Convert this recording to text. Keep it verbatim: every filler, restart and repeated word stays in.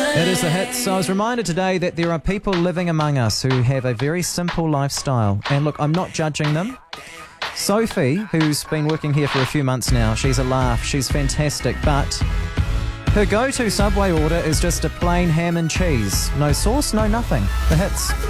It is the hits. So I was reminded today that there are people living among us who have a very simple lifestyle. And look, I'm not judging them. Sophie, who's been working here for a few months now, she's a laugh. She's fantastic. But her go-to Subway order is just a plain ham and cheese. No sauce, no nothing. The hits.